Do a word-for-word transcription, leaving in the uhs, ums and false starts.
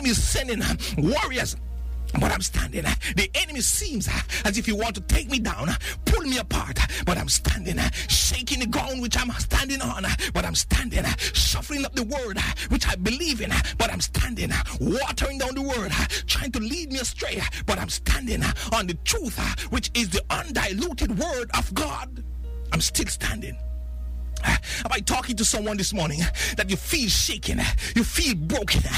enemy is sending warriors, but I'm standing. The enemy seems as if he wants to take me down, pull me apart, but I'm standing. Shaking the ground which I'm standing on, but I'm standing. Shuffling up the word which I believe in, but I'm standing. Watering down the word, trying to lead me astray, but I'm standing on the truth which is the undiluted word of God. I'm still standing. Am I talking to someone this morning that you feel shaken, you feel broken,